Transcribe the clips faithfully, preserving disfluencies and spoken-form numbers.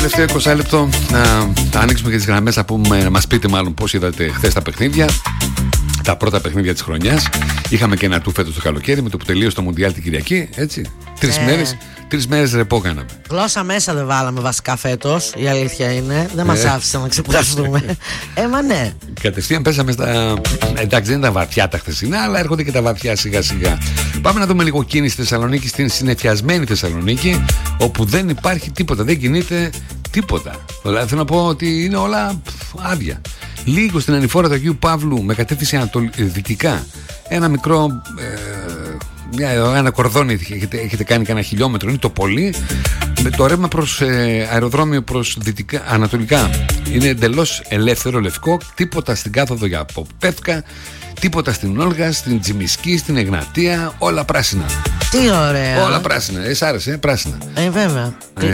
Τελευταίο είκοσι λεπτό να ανοίξουμε και τις γραμμές, να, πούμε, να μας πείτε μάλλον πώς είδατε χθες τα παιχνίδια. Τα πρώτα παιχνίδια της χρονιάς. Είχαμε και ένα του φέτος το καλοκαίρι με το που τελείωσε το Μουντιάλ την Κυριακή. Έτσι. Τρεις ε. μέρες. Τρεις μέρες ρεπό κάναμε. Γλώσσα μέσα δεν βάλαμε βασικά φέτος. Η αλήθεια είναι. Δεν μας ε. άφησε να ξεπουραστούμε. ε, μα ναι. Κατευθείαν πέσαμε στα. Εντάξει, δεν είναι τα βαθιά τα χθεσινά, αλλά έρχονται και τα βαθιά σιγά σιγά. Πάμε να δούμε λίγο κίνηση στη Θεσσαλονίκη, στην συννεφιασμένη Θεσσαλονίκη, όπου δεν υπάρχει τίποτα. Δεν κινείται τίποτα. Δηλαδή θέλω να πω ότι είναι όλα άδεια. Λίγο στην ανηφόρα του Αγίου Παύλου με κατεύθυνση ανατολικά. Ένα μικρό. Ε, μια, ένα κορδόνι έχετε, έχετε κάνει κανένα χιλιόμετρο, είναι το πολύ. Με το ρεύμα προς ε, αεροδρόμιο προς δυτικά, ανατολικά είναι εντελώς ελεύθερο, λευκό. Τίποτα στην κάθοδο για από Πεύκα, τίποτα στην Όλγα, στην Τζιμισκή, στην Εγνατία. Όλα πράσινα. Τι ωραία. Όλα πράσινα. Ε, σ' άρεσε, ε, πράσινα. Ε, βέβαια. Ε.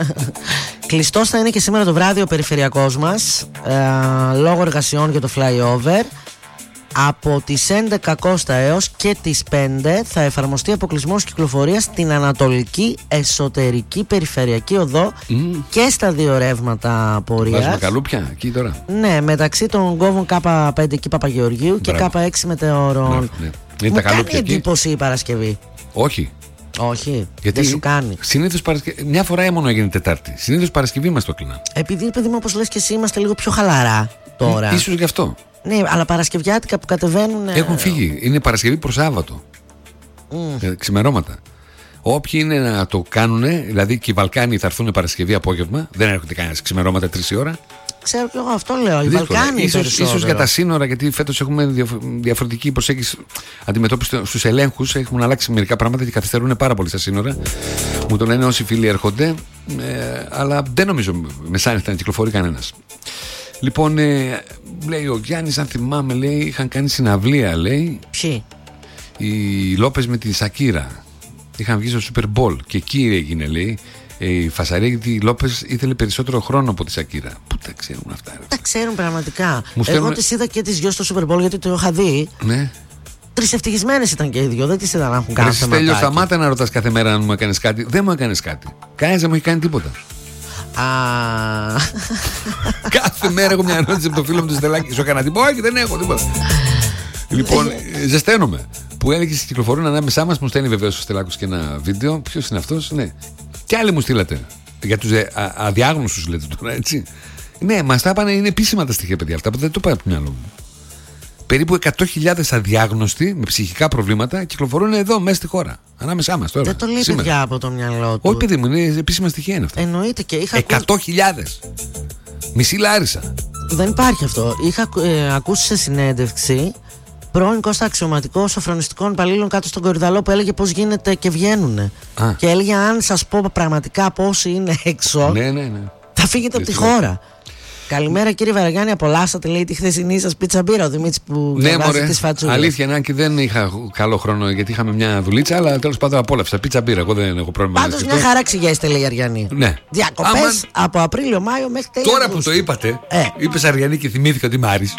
Κλειστός θα είναι και σήμερα το βράδυ ο περιφερειακός μας, ε, λόγω εργασιών για το flyover. Από τις έντεκα Κώστα έως και τις πέντε θα εφαρμοστεί αποκλεισμός κυκλοφορίας στην ανατολική εσωτερική περιφερειακή οδό mm. και στα δύο ρεύματα πορείας. Βάζουμε καλούπια εκεί τώρα. Ναι, μεταξύ των κόβων Κ πέντε εκεί Παπαγεωργίου και Κ έξι Μετεωρών. Ναι, ναι. Μου κάνει εντύπωση η Παρασκευή. Όχι. Όχι, γιατί δεν σου κάνει. Συνήθως Παρασκευή. Μια φορά μόνο έγινε Τετάρτη. Συνήθως Παρασκευή μας το κλεινά. Επειδή, παιδί μου, όπως λες και εσύ, είμαστε λίγο πιο χαλαρά τώρα. Ε, ίσως γι' αυτό. Ναι, αλλά Παρασκευιάτικα που κατεβαίνουν. Έχουν φύγει. Είναι Παρασκευή προς Σάββατο. Mm. Ε, ξημερώματα. Όποιοι είναι να το κάνουν, δηλαδή και οι Βαλκάνοι θα έρθουν Παρασκευή απόγευμα, δεν έρχονται κανένα ξημερώματα τρεις η ώρα. Ξέρω και εγώ αυτό λέω. Οι Βαλκάνοι ίσως, ίσως για τα σύνορα, γιατί φέτος έχουμε διαφορετική προσέγγιση αντιμετώπιση στους ελέγχους. Έχουν αλλάξει μερικά πράγματα και καθυστερούν πάρα πολύ στα σύνορα. Μου το λένε όσοι φίλοι έρχονται, ε, αλλά δεν νομίζω μεσάνυχτα να κυκλοφορεί κανένας. Λοιπόν, ε, λέει ο Γιάννης, αν θυμάμαι, λέει, είχαν κάνει συναυλία, λέει. Ποιοι? Οι Λόπες με τη Σακύρα. Είχαν βγει στο Super Bowl και εκεί έγινε, λέει, η φασαρία, γιατί η Λόπες ήθελε περισσότερο χρόνο από τη Σακύρα. Πού τα ξέρουν αυτά, ρε. Τα ξέρουν πραγματικά. Στέλνουν... Εγώ τις είδα και τις δυο στο Super Bowl, γιατί το είχα δει. Ναι. Τρισευτυχισμένες ήταν και οι δυο, δεν τις είδα να έχουν κάνει θέματα. Στέλιο, σταμάτα να ρωτάς κάθε μέρα αν μου έκανες κάτι. Δεν μου έκανες κάτι. Κανένας δεν μου έχει κάνει τίποτα. Α... Κάθε μέρα έχω μια ερώτηση από το φίλο μου του Στελάκη. Σου έκανα τίποτα? Όχι, δεν έχω τίποτα. Λοιπόν, ζεσταίνομαι. Που έλεγε ότι κυκλοφορούν ανάμεσά μας, μου στέλνει βεβαίως ο Στελάκος και ένα βίντεο. Ποιος είναι αυτός? Ναι. Και άλλοι μου στείλατε. Για τους αδιάγνωστους λέτε τώρα, έτσι. Ναι, μας τα είπανε, είναι επίσημα τα στοιχεία, παιδιά αυτά, που δεν το πάει από το μυαλό μου. Περίπου εκατό χιλιάδες αδιάγνωστοι με ψυχικά προβλήματα κυκλοφορούν εδώ μέσα στη χώρα. Ανάμεσά μας τώρα. Δεν το λέει παιδιά από το μυαλό του. Όχι, παιδί μου, είναι επίσημα στοιχεία είναι αυτά. Εννοείται και είχα. εκατό χιλιάδες. Μισή Λάρισα. Δεν υπάρχει αυτό. Είχα ε, ακούσει σε συνέντευξη πρώην Κώστα αξιωματικό σοφρονιστικών υπαλλήλων κάτω στον Κορυδαλό που έλεγε πώς γίνεται και βγαίνουνε. Α. Και έλεγε, αν σας πω πραγματικά πόσοι είναι έξω, ναι, ναι, ναι, θα φύγετε από τη χώρα. Καλημέρα κύριε Βαραγιάννη, απολαύσατε, λέει, τη χθεσινή σας πίτσα μπύρα, ο Δημήτρης που ναι, διαβάζει τις φατσούλες. Αλήθεια, ναι, και δεν είχα καλό χρόνο γιατί είχαμε μια δουλίτσα, αλλά τέλος πάντων απόλαυσα πίτσα μπύρα. Εγώ δεν έχω πρόβλημα. Πάντως μια χαρά ξηγέστε, λέει η Αριανή. Ναι. Διακοπές Άμα... από Απρίλιο-Μάιο μέχρι τέλος. Τώρα που το είπατε, ε. είπες Αριανή και θυμήθηκα ότι μ' άρεσε.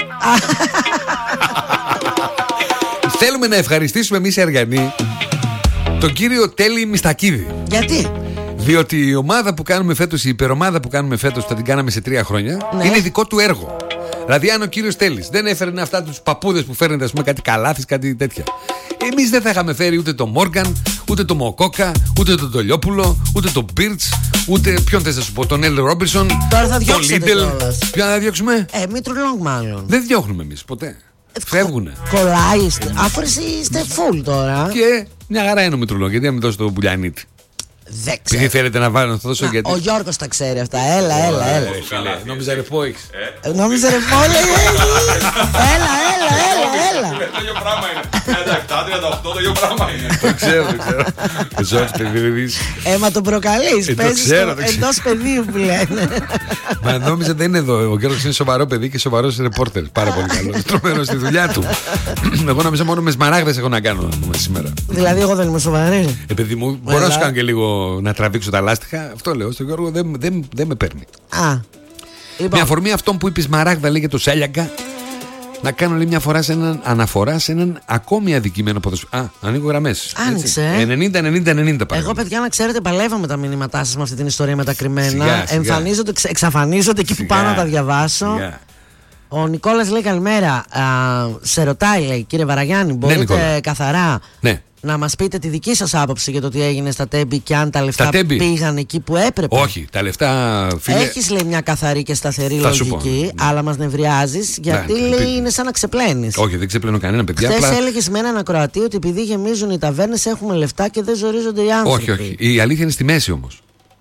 Θέλουμε να ευχαριστήσουμε εμείς οι Αριανοί τον κύριο Τέλη Μιστακίδη. Γιατί? Διότι η ομάδα που κάνουμε φέτος, η υπερομάδα που κάνουμε φέτος, θα την κάναμε σε τρία χρόνια, ναι. είναι δικό του έργο. Δηλαδή, αν ο κύριος Τέλης δεν έφερνε αυτά τους παππούδες που φέρνετε, ας πούμε, κάτι Καλάθης, κάτι τέτοια, εμείς δεν θα είχαμε φέρει ούτε τον Μόργαν, ούτε τον Μοκόκα, ούτε τον Τολιόπουλο, ούτε τον Μπίρτς, ούτε ποιον θες να σου πω, τον Ελ Ρόμπινσον, τον Λίντελ. Ποιον θα διώξουμε? Ε, Μήτρου Λόγκ, μάλλον. Δεν διώχνουμε εμείς ποτέ. Φεύγουνε. Κολλάει, αφού εσύ είστε full τώρα. Και μια χαρά είναι ο Μήτρου Λόγκ, γιατί να μην δώσει το Μπουλιανίτη. Δεν ξέρω. Επειδή θέλετε να βάλω να το δώσω, να, γιατί. Ο Γιώργος τα ξέρει αυτά. Έλα, έλα, έλα. Νόμιζα ρεπό έχεις. Νόμιζα ρεπό, λέει. Έλα, έλα, έλα, έλα. Το ίδιο πράγμα είναι. τριάντα επτά τριάντα οκτώ το ίδιο πράγμα είναι. Το ξέρω, το ξέρω. Ο Ζόρις Παιδίδης. Ε, μα τον προκαλείς. Παίζεις εντός πεδίου που λένε. Μα νόμιζα δεν είναι εδώ. Ο Γιώργος είναι σοβαρό παιδί και σοβαρός ρεπόρτερ. Πάρα πολύ καλό. Τρομένος στη δουλειά του. Εγώ νόμιζα μόνο με σμαράγδες έχω να κάνω σήμερα. Δηλαδή, εγώ δεν είμαι σοβαρή. Ε, παιδί μου, μπορώ να σου κάνω και λίγο να τραβήξω τα λάστιχα. Αυτό λέω στον Γιώργο, δεν, δεν, δεν με παίρνει. Α, λοιπόν. Με αφορμή αυτόν που είπε Μαράγδα, λέει, για το Σέλιακα, Να κάνω λέει μια φορά σε έναν, αναφορά σε έναν ακόμη αδικημένο ποδοσφαιριστή. Α, ανοίγω γραμμές. Άνοιξε. ενενήντα ενενήντα ενενήντα παρακαλώ. Εγώ, παιδιά, να ξέρετε, παλεύω με τα μηνύματά σας με αυτή την ιστορία με τα κρυμμένα. Σιγά, σιγά. Εμφανίζονται, ξε, εξαφανίζονται εκεί που πάω να τα διαβάσω. Σιγά. Ο Νικόλας λέει καλημέρα. Α, σε ρωτάει, λέει, κύριε Βαραγιάννη, μπορείτε ναι, καθαρά ναι. να μας πείτε τη δική σας άποψη για το τι έγινε στα Τέμπη και αν τα λεφτά πήγαν εκεί που έπρεπε. Όχι, τα λεφτά, φίλε. Έχεις, λέει, μια καθαρή και σταθερή θα λογική, αλλά μας νευριάζεις γιατί, ναι, λέει, είναι σαν να ξεπλένεις. Όχι, δεν ξεπλένω κανένα, παιδιά. Χθες απλά... έλεγες με έναν ακροατή ότι επειδή γεμίζουν οι ταβέρνες έχουμε λεφτά και δεν ζορίζονται οι άνθρωποι. Όχι, όχι. Η αλήθεια είναι στη μέση όμως.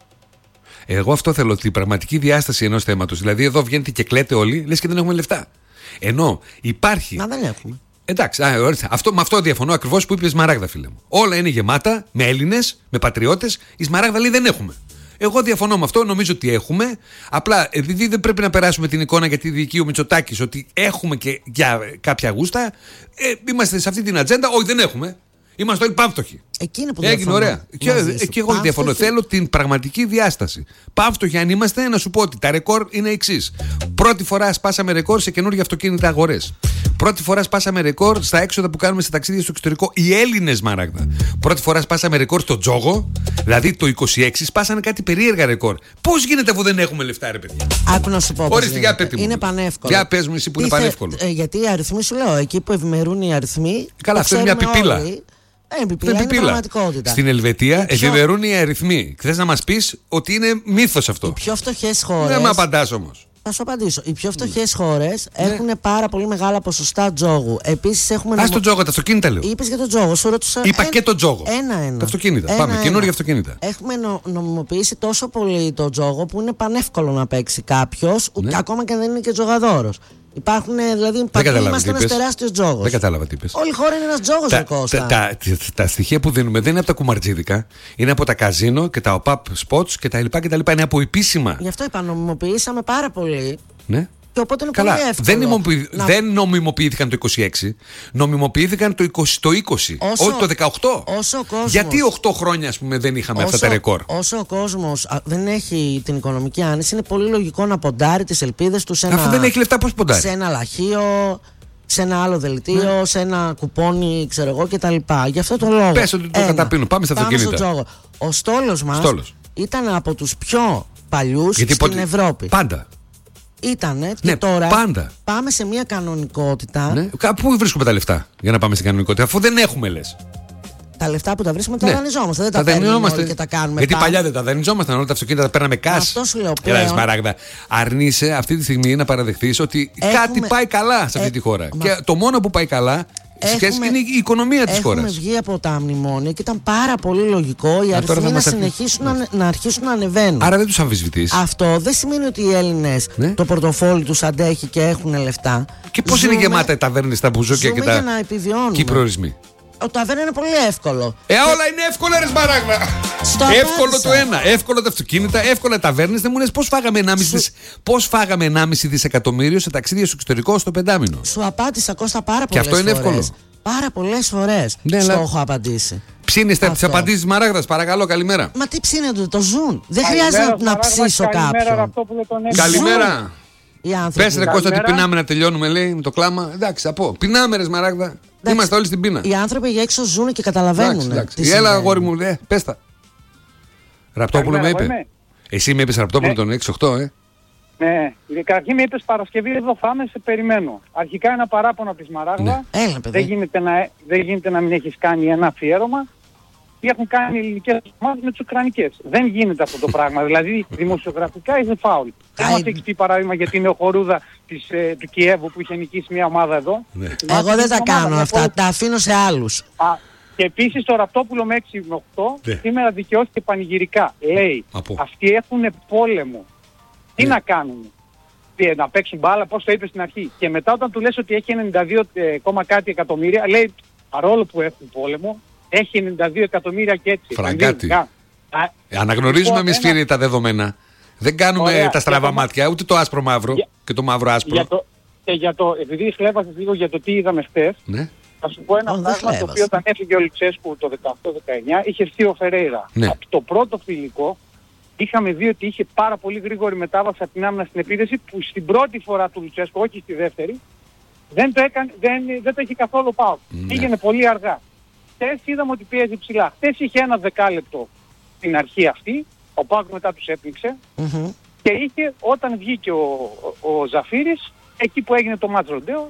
Εγώ αυτό θέλω, ότι η πραγματική διάσταση ενός θέματος. Δηλαδή, εδώ βγαίνετε και κλαίτε όλοι, λες και δεν έχουμε λεφτά. Ενώ υπάρχει. Μα δεν έχουμε. Εντάξει, α, αυτό, με αυτό διαφωνώ ακριβώς που είπε η Σμαράγδα, φίλε μου. Όλα είναι γεμάτα με Έλληνες, με πατριώτες. Η Σμαράγδα λέει δεν έχουμε. Εγώ διαφωνώ με αυτό, νομίζω ότι έχουμε. Απλά επειδή δεν πρέπει να περάσουμε την εικόνα γιατί διοικεί ο Μητσοτάκης ότι έχουμε και για κάποια γούστα, ε, είμαστε σε αυτή την ατζέντα. Όχι, δεν έχουμε. Είμαστε όλοι πάμφτωχοι. Εκείνη που έγινε ωραία. Και, και εγώ διαφωνώ. Θέλω την πραγματική διάσταση. Πάμφτωχοι αν είμαστε, να σου πω ότι τα ρεκόρ είναι εξής. Πρώτη φορά σπάσαμε ρεκόρ σε καινούργια αυτοκίνητα αγορές. Πρώτη φορά σπάσαμε ρεκόρ στα έξοδα που κάνουμε σε ταξίδια στο εξωτερικό οι Έλληνες, Μαράγδα. Πρώτη φορά σπάσαμε ρεκόρ στο τζόγο. Δηλαδή το είκοσι έξι σπάσανε κάτι περίεργα ρεκόρ. Πώς γίνεται αφού δεν έχουμε λεφτά, ρε παιδιά. Άκου να σου πω. Ορίστε, για πες μου. Είναι πανεύκολο. Για πες μου εσύ που είναι πανεύκολο. Ε, γιατί οι αριθμοί σου λέω, εκεί που ευημερούν οι αριθμοί. Καλά, αυτό είναι μια πιπίλα. Ε, πιπίλα είναι πραγματικότητα. Στην Ελβετία πιο... ευημερούν οι αριθμοί. Θες να μας πεις ότι είναι μύθος αυτό. Οι πιο φτωχές χώρες. Δεν με απαντάς όμως. Θα σου απαντήσω. Οι πιο φτωχές χώρες ναι. έχουν πάρα πολύ μεγάλα ποσοστά τζόγου. Επίσης έχουμε. Α, το τζόγο, τα αυτοκίνητα λέω. Είπες για το τζόγο, σου ρώτησα. Είπα και το τζόγο. Ένα-ένα. Τα αυτοκίνητα. Πάμε, καινούργια αυτοκίνητα. Έχουμε νο, νομιμοποιήσει τόσο πολύ το τζόγο που είναι πανεύκολο να παίξει κάποιος, ναι. ακόμα και αν δεν είναι και τζογαδόρος. Υπάρχουν δηλαδή. Είμαστε ένας τεράστιος τζόγος. Δεν κατάλαβα τι είπες. Όλη η χώρα είναι ένας τζόγος, τα, ρε Κώστα. Τα, τα, τα, τα στοιχεία που δίνουμε δεν είναι από τα κουμαρτζίδικα. Είναι από τα καζίνο και τα οπαπ spots και τα λοιπά και τα λοιπά. Είναι από επίσημα. Γι' αυτό είπα, νομιμοποιήσαμε πάρα πολύ. Ναι. Και οπότε είναι καλά, πολύ εύκολο. Δεν, νομιμοποιη... να... δεν νομιμοποιήθηκαν το είκοσι έξι. Νομιμοποιήθηκαν το είκοσι, το είκοσι όσο, όχι το δεκαοκτώ. Όσο ο κόσμος, γιατί οκτώ χρόνια ας πούμε, δεν είχαμε όσο, αυτά τα ρεκόρ. Όσο ο κόσμος δεν έχει την οικονομική άνεση, είναι πολύ λογικό να ποντάρει τις ελπίδες του σε ένα, αφού δεν έχει λεφτά, πώς ποντάρει. Σε ένα λαχείο, σε ένα άλλο δελτίο, ναι. σε ένα κουπόνι, ξέρω εγώ κτλ. Γι' αυτό το λόγο. Πες ότι το ένα, καταπίνουν. Πάμε στα αυτοκίνητα. Ο στόλος μας Στόλος. ήταν από τους πιο παλιούς στην ποτέ... Ευρώπη. Πάντα. Ήτανε και ναι, τώρα πάντα. πάμε σε μια κανονικότητα. Ναι. Πού βρίσκουμε τα λεφτά για να πάμε στην κανονικότητα, αφού δεν έχουμε λες. Τα λεφτά που τα βρίσκουμε τα ναι. δανειζόμαστε. Δεν τα, τα παίρνουμε όλοι και τα κάνουμε. Γιατί πάνω. παλιά δεν τα δανειζόμασταν, όλα τα αυτοκίνητα τα παίρναμε cash. Αυτό σου λέω πλέον. Έλα, Σμαράγδα. Αρνείσαι αυτή τη στιγμή να παραδεχθείς ότι έχουμε... κάτι πάει καλά σε αυτή ε... τη χώρα. Μα... Και το μόνο που πάει καλά. Έχουμε, είναι η οικονομία της χώρας. Έχουμε βγει από τα μνημόνια και ήταν πάρα πολύ λογικό οι αριθμοί να συνεχίσουν να, να αρχίσουν να ανεβαίνουν. Άρα δεν τους αμφισβητείς. Αυτό δεν σημαίνει ότι οι Έλληνες ναι. το πορτοφόλι τους αντέχει και έχουν λεφτά. Και πώς ζούμε, είναι γεμάτα οι ταβέρνες, τα μπουζούκια και τα κυπροορισμοί. Ο ταβέρνα είναι πολύ εύκολο. Ε, όλα είναι εύκολα, ρε Σμαράγδα. Εύκολο το ένα, εύκολο τα αυτοκίνητα, εύκολα ταβέρνες. Δεν μου λες πώς φάγαμε ενάμιση Σου... δισ... πώς φάγαμε ενάμιση δισεκατομμύριο σε ταξίδια στο εξωτερικό στο πεντάμινο. Σου απάντησα, Κώστα, πάρα πολλές φορές. Και αυτό είναι φορές. εύκολο. Πάρα πολλές φορές. Ναι, στο αλλά... έχω απαντήσει. Ψήνεστε τις απαντήσεις της Μαράγδας, παρακαλώ, καλημέρα. Μα τι ψήνετε, το ζουν. Δεν χρειάζεται να ψήσω κάποιον. Καλημέρα. Πες ρε Κώστα ότι πεινάμε να τελειώνουμε, λέει, με το κλάμα. Εντάξει, θα πω. Πεινάμε, ρε Σμαράγδα. Εντάξει, είμαστε όλοι στην πείνα. Οι άνθρωποι για έξω ζουν και καταλαβαίνουν. Έλα, αγόρι μου, δε, πες τα. Ραπτόπουλο με είπε. Εσύ με είπες Ραπτόπουλο τον έξι οκτώ, ε. Ναι, καταρχήν με είπες Παρασκευή εδώ θα είμαι, σε περιμένω. Αρχικά ένα παράπονο από τη Σμαράγδα. Ναι. Έλα, δεν, γίνεται να, δεν γίνεται να μην έχεις κάνει ένα αφιέρωμα. Τι έχουν κάνει οι ελληνικές ομάδες με τις ουκρανικές. Δεν γίνεται αυτό το πράγμα. Δηλαδή δημοσιογραφικά είναι φάουλ. Δεν μας έχεις πει παράδειγμα γιατί είναι ο Χορούδα της, ε, του Κιέβου που είχε νικήσει μια ομάδα εδώ. Ναι. Εγώ δεν τα κάνω αυτά, ομάδα. Τα αφήνω σε άλλους. Α, και επίσης το Ραπτόπουλο με έξι με οκτώ ναι. σήμερα δικαιώθηκε πανηγυρικά. Λέει, Από. αυτοί έχουν πόλεμο. Τι ναι. να κάνουν. Τι, να παίξουν μπάλα, πώς το είπε στην αρχή. Και μετά όταν του λες ότι έχει ενενήντα δύο κόμμα κάτι εκατομμύρια, λέει παρόλο που έχουν πόλεμο, έχει ενενήντα δύο εκατομμύρια και έτσι. Φραγκάτι. Ε, αναγνωρίζουμε εμείς φίλοι ένα... τα δεδομένα. Δεν κάνουμε Ωραία. τα στραβά το... μάτια, ούτε το άσπρο μαύρο για... και το μαύρο άσπρο. Για το... Και για το... Επειδή χλέβασες λίγο για το τι είδαμε χτες, ναι. θα σου πω ένα oh, πράγμα το οποίο όταν έφυγε ο Λουτσέσκου το δεκαοκτώ δεκαεννιά είχε έρθει ο Φερέιρα. Ναι. Από το πρώτο φιλικό είχαμε δει ότι είχε πάρα πολύ γρήγορη μετάβαση από την άμυνα στην επίθεση που στην πρώτη φορά του Λουτσέσκου, όχι στη δεύτερη, Δεν το, έκανε, δεν, δεν το είχε καθόλου ο ΠΑΟΚ. Ναι. Πήγαινε πολύ αργά. Χθες είδαμε ότι πίεζε ψηλά. Χθες είχε ένα δεκάλεπτο στην αρχή αυτή, ο ΠΑΟΚ μετά τους έπνιξε Mm-hmm. και είχε όταν βγήκε ο, ο, ο Ζαφύρης, εκεί που έγινε το μάτς ροντέο,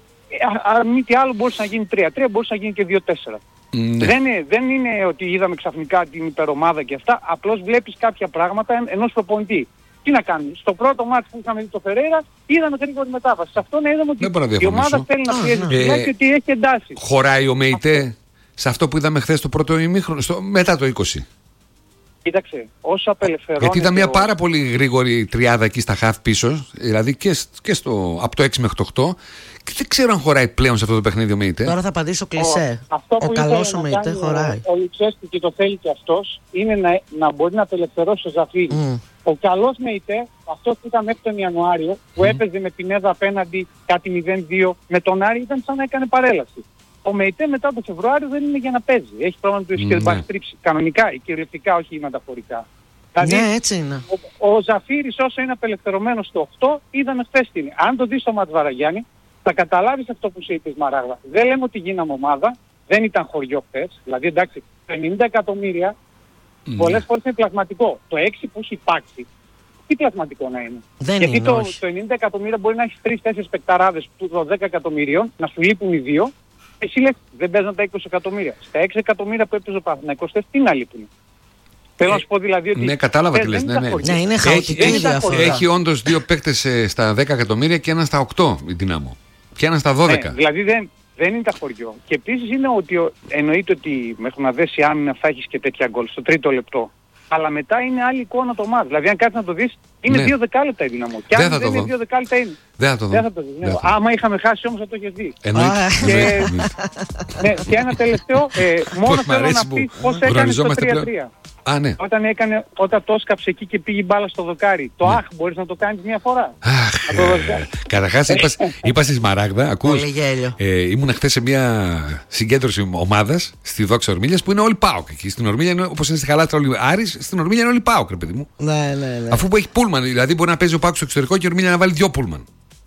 αν μη τι άλλο μπορούσε να γίνει τρία τρία, μπορούσε να γίνει και δύο τέσσερα. Ναι. Δεν, είναι, δεν είναι ότι είδαμε ξαφνικά την υπερομάδα και αυτά, απλώς βλέπεις κάποια πράγματα εν, ενός προπονητή. Τι να κάνουμε. Στο πρώτο μάτς που είχαμε δει το Φερέιρα, είδαμε γρήγορη μετάβαση. Σε αυτό να είδαμε ότι η ομάδα θέλει να πιέζει ψηλά και ότι έχει εντάσει. Χωράει ο ΜΕΙΤΕ σε αυτό που είδαμε χθες το πρώτο ημίχρονο, στο, μετά το είκοσι. Κοίταξε, όσο απελευθερώνεται... Γιατί ήταν μια ο... πάρα πολύ γρήγορη τριάδα εκεί στα χαφ πίσω, δηλαδή και, και στο, από το έξι μέχρι το οκτώ. Και δεν ξέρω αν χωράει πλέον σε αυτό το παιχνίδι ο ΜΕΙΤΕ. Τώρα θα απαντήσω κλισέ. Ο, αυτό ο που καλός ο να ΜΕΙΤΕ χωράει. Ο, ο Λουτσέσκου και το θέλει και αυτός είναι να, να μπορεί να απελευθερώσει ο Ζαφύρη. Mm. Ο καλός ΜΕΙΤΕ, αυτός που ήταν μέχρι τον Ιανουάριο, που Mm. έπαιζε με την Έδα απέναντι κάτι μηδέν δύο, με τον Άρη ήταν σαν να έκανε παρέλαση. Ο ΜΕΙΤΕ μετά το Φεβρουάριο δεν είναι για να παίζει. Έχει πρόβλημα του και δεν πάει στρίψει. Κανονικά, κυριολεκτικά, όχι μεταφορικά. Δηλαδή, ναι, έτσι είναι. Ο, ο Ζαφύρης όσο είναι απελευθερωμένος στο οκτώ, είδαμε χθες τι είναι. Αν το δεις στο μάτς Βαραγιάννη, θα καταλάβεις αυτό που σου είπες Μαράγδα. Δεν λέμε ότι γίναμε ομάδα, δεν ήταν χωριό χθες. Δηλαδή εντάξει, πενήντα εκατομμύρια mm. πολλές φορές είναι πλασματικό. Το έξι που έχει υπάρξει, τι πλασματικό να είναι. Δεν Γιατί είναι, το, όχι. το ενενήντα εκατομμύρια μπορεί να έχει τρεις τέσσερις παικταράδες του το δέκα εκατομμυρίων, να σου λείπουν οι δύο. Εσύ λες δεν παίζαν τα είκοσι εκατομμύρια. Στα έξι εκατομμύρια που έπαιζε ο Παναθηναϊκός, τι να λείπουν. Θέλω να σου πω δηλαδή ότι... Ναι, κατάλαβα τι λες. Ναι, ναι. Ναι, είναι χαοτική έχει, η διαφορά. έχει όντως δύο παίκτες ε, στα δέκα εκατομμύρια και ένα στα οκτώ η Δυνάμω. Και ένα στα δώδεκα. Ναι, δηλαδή δεν, δεν είναι τα χωριό. Και επίσης είναι ότι ο, εννοείται ότι μέχρι να δέσει άμυνα θα έχεις και τέτοια γκολ στο τρίτο λεπτό. Αλλά μετά είναι άλλη εικόνα το μάτς. Δηλαδή αν κάτσεις να το δεις, είναι ναι. δύο δεκάλεπτα η Δυναμό. Και δεν αν θα δεν το είναι δω. δύο δεκάλεπτα είναι. Δεν θα το δω. Δεν θα το δεις. Ναι. Άμα είχαμε χάσει όμως θα το έχεις δει. Εννοείται. και, ναι, και ένα τελευταίο, ε, μόνο θέλω να πεις πώς έκανε το τρία τρία. Α, ναι. Όταν, έκανε, όταν το σκάψε εκεί και πήγε μπάλα στο δοκάρι. Το ναι. αχ, μπορείς να το κάνεις μια φορά. Αχ, καταρχάς είπα, είπα στη Σμαράγδα, ακούς, ε, ήμουν χθες σε μια συγκέντρωση ομάδας στη Δόξα Ορμίλιας που είναι όλοι ΠΑΟΚ εκεί. Στην Ορμίλια είναι όπως είναι στη Χαλάτρα όλοι Άρης, στην Ορμίλια είναι όλοι ΠΑΟΚ, ρε παιδί μου. Ναι, ναι, ναι. Αφού που έχει πούλμαν, δηλαδή μπορεί να παίζει ο ΠΑΟΚ στο εξωτερικό και η Ορμίλια να βάλει δυο πούλμαν.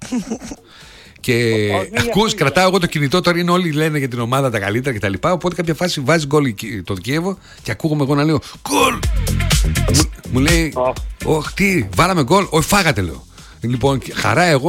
Και ακούς, κρατάω εγώ το κινητό, τώρα είναι όλοι λένε για την ομάδα τα καλύτερα κτλ. Οπότε κάποια φάση βάζει γκολ το Κίεβο και ακούγομαι εγώ να λέω γκολ! Μου, μου λέει, όχι, τι, βάλαμε γκολ, όχι, φάγατε λέω. Λοιπόν, χαρά εγώ.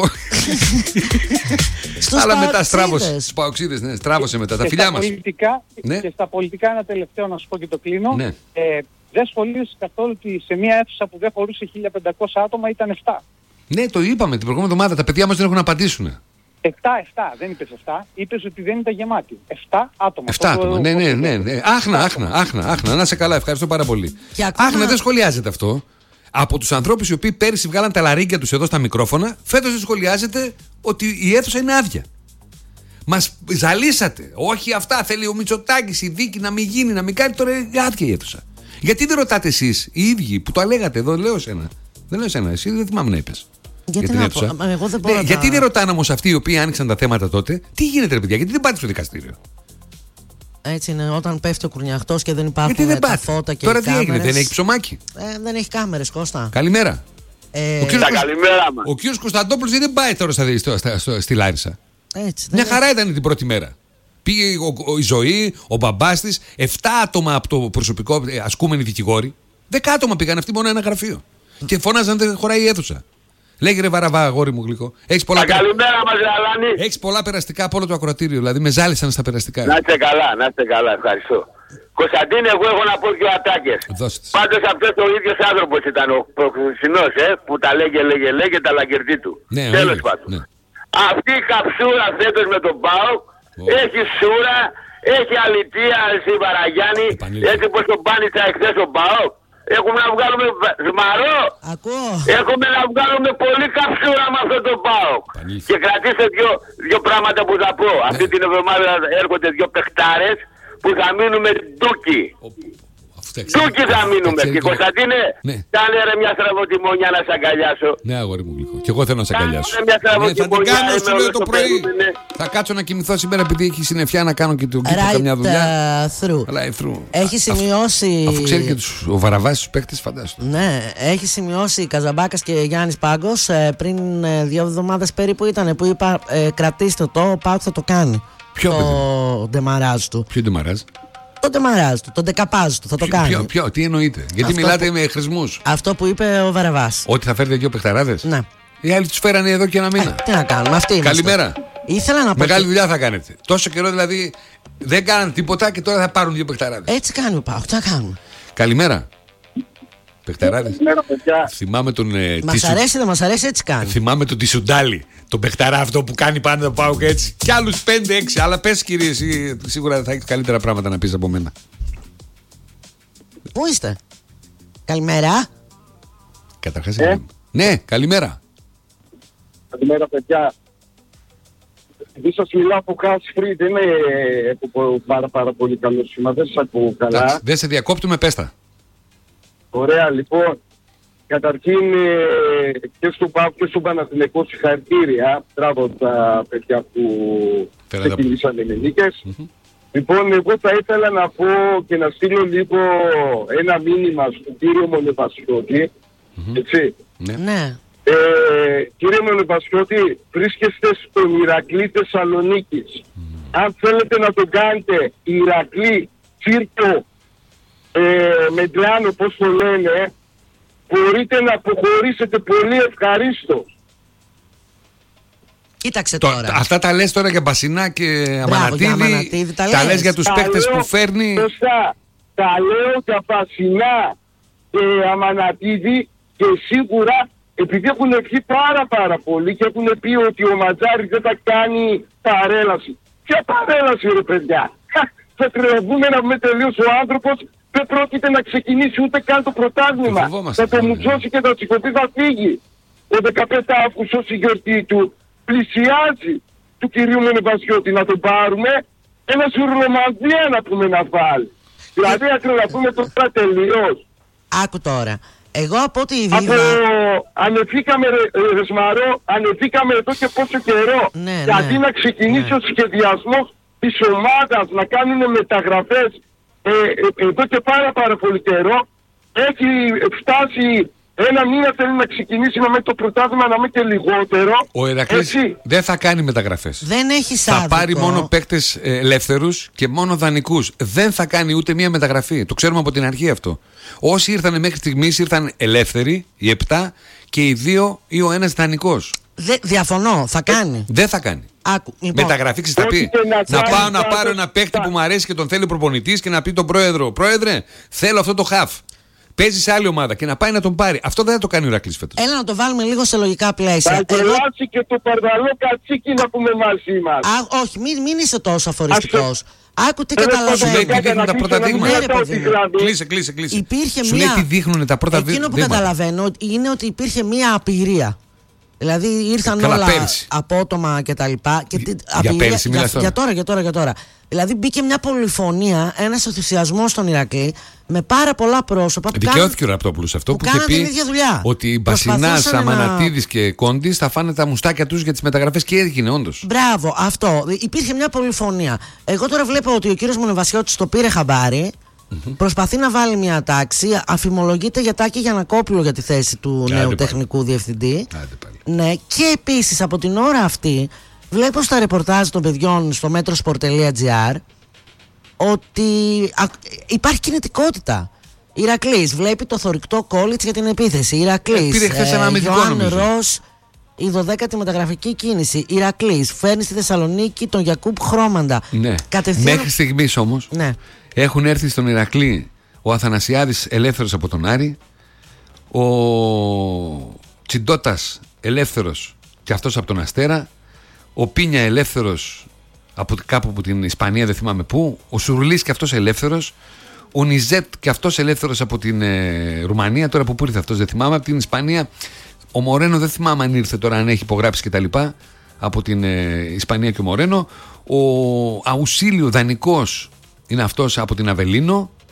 Αλλά μετά στράβωσε. Στου παοξίδες, ναι, στράβωσε μετά. Τα φιλιά μας. Ναι. Και στα πολιτικά, ένα τελευταίο να σου πω και το κλείνω. Ναι. Ε, δεν σχολίωσε καθόλου ότι σε μια αίθουσα που δεν χωρούσε χίλια πεντακόσια άτομα ήταν επτά. Ναι, το είπαμε την προηγούμενη εβδομάδα. Τα παιδιά μας δεν έχουν να απαντήσουν. επτά επτά, δεν είπες επτά. Είπες ότι δεν ήταν γεμάτη. επτά άτομα. επτά άτομα, το... ναι, ναι, ναι, ναι. Άχνα, άχνα, άχνα, άχνα. Να σε καλά, ευχαριστώ πάρα πολύ. Ακόμα... Άχνα, δεν σχολιάζεται αυτό. Από τους ανθρώπους οι οποίοι πέρυσι βγάλαν τα λαρίγκια τους εδώ στα μικρόφωνα, φέτος δεν σχολιάζεται ότι η αίθουσα είναι άδεια. Μας ζαλίσατε. Όχι αυτά, θέλει ο Μητσοτάκης, η δίκη να μην γίνει, να μην κάνει, τώρα είναι άδεια η αίθουσα. Γιατί δεν ρωτάτε εσείς οι ίδιοι που το λέγατε εδώ, λέω σένα. Δεν λέω σένα, εσύ δεν θυμάμαι να είπες. Γιατί, για να πω, εγώ δεν μπορώ ναι, να... γιατί δεν ρωτάνε όμως αυτοί οι οποίοι άνοιξαν τα θέματα τότε, τι γίνεται ρε παιδιά, γιατί δεν πάτε στο δικαστήριο. Έτσι είναι, όταν πέφτει ο κουρνιαχτός και δεν υπάρχουν δεν τα φώτα και τώρα οι κάμερες. Τι έγινε, δεν έχει ψωμάκι. Ε, δεν έχει κάμερες, Κώστα. Καλημέρα. Ε... Ο κύριος, τα καλημέρα μας. Ο κύριος Κωνσταντόπουλος δεν πάει τώρα στα, στα, στα, στα, στη Λάρισα. Έτσι, μια χαρά ήταν την πρώτη μέρα. Πήγε ο, ο, η ζωή, ο μπαμπάς της, εφτά άτομα από το προσωπικό ασκούμενοι δικηγόροι. Δέκα άτομα πήγαν αυτοί μόνο ένα γραφείο. Και φωνάζαν δεν χωράει η αίθουσα. Λέγε ρε βαραβά, αγόρι μου γλυκό. Έχεις πολλά, περα... καλημέρα μας, Γαλάνη. Έχεις πολλά περαστικά από όλο το ακροατήριο. Δηλαδή με ζάλισαν στα περαστικά. Να είστε καλά, να είστε καλά, ευχαριστώ. Κωνσταντίνε, εγώ έχω να πω και ο Ατάκες. Πάντως αυτός ο ίδιος άνθρωπος ήταν ο προξενός, ε, που τα λέγε, λέγε, λέγε τα λαγκερτή του. Ναι, τέλος πάντων. Ναι. Αυτή η καψούρα φέτος με τον ΠΑΟΚ oh. έχει σούρα, έχει αλητία στη Βαραγιάννη, έτσι πως τον πάνησα εχθές ο ΠΑΟΚ. Έχουμε να βγάλουμε ζμαρό. Ακούω. Έχουμε να βγάλουμε πολύ καψούρα με αυτό το ΠΑΟΚ. Και κρατήστε δύο, δύο πράγματα που θα πω. Ναι. Αυτή την εβδομάδα έρχονται δύο παιχτάρες που θα μείνουμε ντούκι. Τούκοι θα μείνουμε. Και Κωνσταντίνε, ναι. κάνε ρε μια στραβοτιμόνια να σ' αγκαλιάσω. Ναι, αγόρι μου γλυκό. Και εγώ θέλω να σ' αγκαλιάσω. Κάνε μια στραβοτιμόνια. Ναι, θα την κάνω, σου λέω το πρωί. Θα κάτσω να κοιμηθώ σήμερα επειδή έχει συννεφιά να κάνω και του κοίτω right, καμιά δουλειά. Uh, Right through. Έχει σημειώσει. Αφού ξέρει και τους, ο Βαραβάς τους παίκτες, φαντάστο. Ναι, έχει σημειώσει Καζαμπάκας και Γιάννης Πάγκος ε, πριν ε, δύο εβδομάδες περίπου ήταν που είπα ε, κρατήστε το, ο Πάοκ θα το κάνει. Ποιο το ντεμαράζ του. Ποιο ντεμαράζ? Το ντεμαράζ του, το ντεκαπάζ του, θα το κάνει. Ποιο, ποιο, τι εννοείται? Γιατί αυτό μιλάτε που, με χρησμούς. Αυτό που είπε ο Βαραβάς. Ότι θα φέρετε δύο παιχταράδες. Ναι. Οι άλλοι τους φέρανε εδώ και ένα μήνα. Ε, τι να κάνουμε, αυτή είμαστε. Καλημέρα. Ήθελα να πω. Μεγάλη δουλειά θα κάνετε. Τόσο καιρό δηλαδή δεν κάνανε τίποτα και τώρα θα πάρουν δύο παιχταράδες. Έτσι κάνει ο Πάοκ, τι να κάνουμε. Καλημέρα. Παιχταράδες. Θυμάμαι τον. Ε, μας τισου... αρέσει, δεν μας αρέσει, έτσι κάνει. Θυμάμαι τον Τισουντάλη. Τον παιχταρά αυτό που κάνει πάντα το Πάοκ έτσι. Κι άλλους πέντε έξι. Αλλά πες κύριε, εσύ σίγουρα θα έχεις καλύτερα πράγματα να πεις από μένα. Πού είστε? Καλημέρα. Καταρχάς. Ε? Ναι, καλημέρα. Καλημέρα, παιδιά. Επειδή σας μιλάω από House Free, δεν είναι πάρα, πάρα πολύ καλό σήμα, δεν σας ακούω καλά. Εντάξει, δεν σε διακόπτουμε, πες τα. Ωραία, λοιπόν. Καταρχήν, ε, και στον ΠΑΟΚ και στον Παναθηναϊκό συγχαρητήρια. Μπράβο τα παιδιά που ξεκίνησαν οι νίκες. Mm-hmm. Λοιπόν, εγώ θα ήθελα να πω και να στείλω λίγο ένα μήνυμα στον κύριο Μονεπασιώτη. Mm-hmm. Έτσι. Ναι. Ε, κύριε Μονεπασιώτη, βρίσκεστε στον Ηρακλή Θεσσαλονίκης. Mm. Αν θέλετε να τον κάνετε Ηρακλή Τσίρκο ε, Μεντλάνο, πώς το λένε, μπορείτε να αποχωρήσετε πολύ ευχαρίστως. Κοίταξε το, τώρα. Αυτά τα λες τώρα για Μπασινά και Αμανατίδη. Τα, τα λες για τους παίκτες που φέρνει. Σωστά. Τα λέω για Μπασινά και Αμανατίδη και σίγουρα επειδή έχουν βγει πάρα πάρα πολύ και έχουν πει ότι ο Ματζάρης δεν θα κάνει παρέλαση. Ποια παρέλαση ρε παιδιά? Θα τρελαθούμε να πούμε τελείως, ο άνθρωπος δεν πρόκειται να ξεκινήσει ούτε καν το πρωτάθλημα. Θα το μουτσώσει και θα σηκωθεί, θα φύγει. Ο δεκαπέντε Αυγούστου η γιορτή του πλησιάζει του κυρίου Μονεπασιώτη. Να τον πάρουμε ένα σουρλομανδία να πούμε να βάλει. Δηλαδή να τρελαθούμε τώρα τελείως. Άκου τώρα. Εγώ από ό,τι είδα... Από ανεβήκαμε ρε, ρε Σμαρό, ανεβήκαμε εδώ και πόσο καιρό. Ναι, και αντί ναι, να ξεκινήσει ναι. ο σχεδιασμός της ομάδας, να κάνουν μεταγραφές ε, ε, εδώ και πάρα πάρα πολύ καιρό, έχει φτάσει ένα μήνα θέλει να ξεκινήσει να με το πρωτάθλημα να με και λιγότερο. Ο Ηρακλής δεν θα κάνει μεταγραφές. Δεν έχει σάδικο. Θα πάρει μόνο παίκτες ελεύθερους και μόνο δανεικούς. Δεν θα κάνει ούτε μία μεταγραφή. Το ξέρουμε από την αρχή αυτό. Όσοι ήρθαν μέχρι στιγμής ήρθαν ελεύθεροι, οι επτά και οι δύο ή ο ένας δανεικός. Δε, διαφωνώ, θα κάνει. Δεν θα κάνει. Άκου, λοιπόν. Μεταγραφή θα πει. Να, να πάω να πάρω ένα παίκτη που μου αρέσει και τον θέλει ο προπονητής και να πει τον πρόεδρο: Πρόεδρε, θέλω αυτό το χαφ. Παίζει σε άλλη ομάδα και να πάει να τον πάρει. Αυτό δεν θα το κάνει ο Ηρακλής φέτος. Έλα να το βάλουμε λίγο σε λογικά πλαίσια. Θα τρελάσει και το παρδαλό κατσίκι να πούμε μαζί μας. Α, όχι, μην, μην είσαι τόσο αφοριστικός. Άκου τι καταλαβαίνω. Σου λέει τι δείχνουν τα πρώτα δείγματα. Κλείσε, κλείσε, κλείσε. Υπήρχε Σου μια... λέει τι δείχνουν τα πρώτα δείγματα. Εκείνο που καταλαβαίνω είναι ότι υπήρχε μια απειρία. Δηλαδή ήρθαν Καλά, όλα πέρυσι. απότομα και τα λοιπά. Και για, απειρία, για πέρυσι για, τώρα. για τώρα, για τώρα, για τώρα. Δηλαδή μπήκε μια πολυφωνία, ένας ενθουσιασμός στον Ηρακλή με πάρα πολλά πρόσωπα. Δικαιώθηκε ο Ραπτόπουλος αυτό που, που είχε πει ότι οι Μπασινάς, Αμανατίδης να... και Κόντις θα φάνε τα μουστάκια τους για τις μεταγραφές και έγινε όντως. Μπράβο, αυτό. Υπήρχε μια πολυφωνία. Εγώ τώρα βλέπω ότι ο κύριος Μονεβασιώτης το πήρε χαμπάρι. Mm-hmm. Προσπαθεί να βάλει μια τάξη. Αφημολογείται για Τάκη Γιαννακόπουλο για τη θέση του Άντε νέου πάλι. τεχνικού διευθυντή. Ναι, και επίσης από την ώρα αυτή βλέπω στα ρεπορτάζ των παιδιών στο μέτροσπορ τελεία τζι άρ ότι υπάρχει κινητικότητα. Ηρακλής βλέπει το θωρηκτό Κόλιτς για την επίθεση. Ηρακλής, πήρε χθες ένα αμυντικό Ιωάνν Ρος, η δωδέκατη μεταγραφική κίνηση. Ηρακλής φέρνει στη Θεσσαλονίκη τον Γιακούπ Χρώμαντα. Ναι. Κατευθείαν... Μέχρι στιγμής όμως ναι. έχουν έρθει στον Ηρακλή ο Αθανασιάδης ελεύθερος από τον Άρη, ο Τσιντότας ελεύθερος και αυτός από τον Αστέρα, ο Πίνια ελεύθερος από κάπου από την Ισπανία, δεν θυμάμαι πού, ο Σουρλής και αυτός ελεύθερος, ο Νιζέτ και αυτός ελεύθερος από την ε, Ρουμανία, τώρα που πού ήρθε αυτός δεν θυμάμαι, από την Ισπανία, ο Μορένο δεν θυμάμαι αν ήρθε τώρα, αν έχει υπογράψει και τα λοιπά, από την ε, Ισπανία και ο Μορένο, ο Αουσίλιο δανεικός είναι αυτός από την Αβελίνο,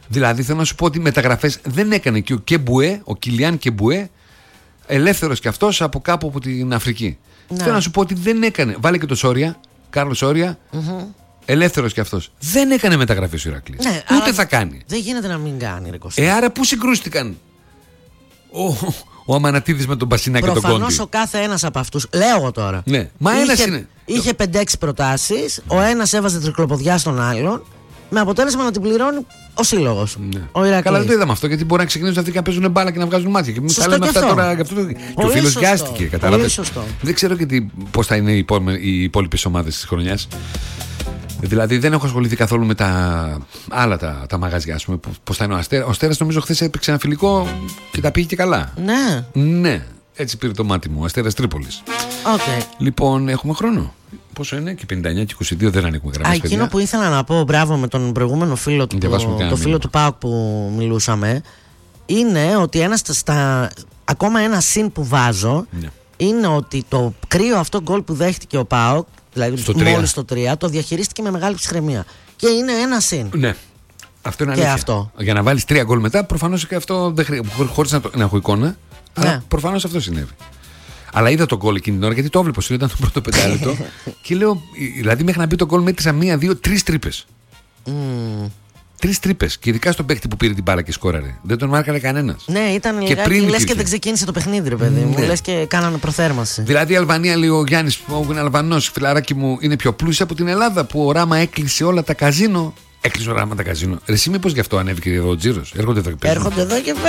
Δηλαδή θέλω να σου πω ότι μεταγραφές δεν έκανε και ο Κεμπουέ, ο Κιλιάν Κεμπουέ, ελεύθερος κι αυτός από κάπου από την Αφρική. Ναι. Θέλω να σου πω ότι δεν έκανε. Βάλε και το Σόρια, Κάρλος Σόρια, mm-hmm. ελεύθερος κι αυτός. Δεν έκανε μεταγραφές ο Ηρακλής. Ναι, ούτε θα κάνει. Δεν γίνεται να μην κάνει, ρε Κωστή. Ε, άρα πού συγκρούστηκαν ο, ο Αμανατίδης με τον Μπασινά και τον Κόντι? Προφανώς ο κάθε ένας από αυτούς, λέω εγώ τώρα. Ναι, μα είχε, ένας είναι. Είχε πέντε έξι προτάσεις, ο ένας έβαζε τρικλοποδιά στον άλλον, με αποτέλεσμα να την πληρώνει ο σύλλογος. Ναι. Ο Ηρακλής. Καλά, δεν το είδαμε αυτό, γιατί μπορεί να ξεκινήσουν αυτοί και να παίζουν μπάλα και να βγάζουν μάτια. Και θα λέμε αυτά τώρα. Και, αυτό το... και ο φίλος βιάστηκε, κατάλαβες. Δεν ξέρω και πώς θα είναι οι υπόλοιπες ομάδες της χρονιάς. Δηλαδή δεν έχω ασχοληθεί καθόλου με τα άλλα τα, τα μαγαζιά, ας πούμε. Πώς θα είναι ο Αστέρας. Ο Αστέρας νομίζω χθες έπαιξε ένα φιλικό και τα πήγε και καλά. Ναι. Ναι. Έτσι πήρε το μάτι μου. Ο Αστέρας Τρίπολης. Okay. Λοιπόν, έχουμε χρόνο. Πόσο είναι? Και πενήντα εννιά και είκοσι δύο δεν ανοίγουμε γραμμές. Α, εκείνο που ήθελα να πω, μπράβο με τον προηγούμενο φίλο του, το, το φίλο του ΠΑΟΚ που μιλούσαμε, είναι ότι ένας στα, ακόμα ένα συν που βάζω, ναι. είναι ότι το κρύο αυτό γκολ που δέχτηκε ο ΠΑΟΚ, δηλαδή μόλις το τρία, το διαχειρίστηκε με μεγάλη ψυχραιμία. Και είναι ένα συν. Ναι. Αυτό είναι αλήθεια. Αυτό. Για να βάλεις τρία γκολ μετά, προφανώς και αυτό δεν χρει... χωρίς να, το... να έχω εικόνα, ναι. αλλά προφανώς αυτό συνέβη. Αλλά είδα τον γκολ εκείνη την ώρα, γιατί το έβλεπα, ήταν το πρώτο πεντάλεπτο. Και λέω, δηλαδή μέχρι να μπει το γκολ μέτρησα μία, δύο, τρεις τρύπες. Mm. Τρεις τρύπες. Και ειδικά στον παίκτη που πήρε την μπάλα και σκόραρε. Δεν τον μάρκαρε κανένας. Ναι, ήταν λιγάκι. Λες και δεν ξεκίνησε το παιχνίδι, ρε παιδί μου. Ναι. Λες και κάνανε προθέρμανση. Δηλαδή η Αλβανία, λέει ο Γιάννης, ο Αλβανός, φιλαράκι μου, είναι πιο πλούσια από την Ελλάδα που ο Ράμα έκλεισε όλα τα καζίνο. Έκλεισε ο Ράμα τα καζίνο. Ρε, εσύ μήπως γι' αυτό ανέβηκε εδώ ο τζίρος? Έρχονται εδώ και παίζουν. Έρχονται εδώ και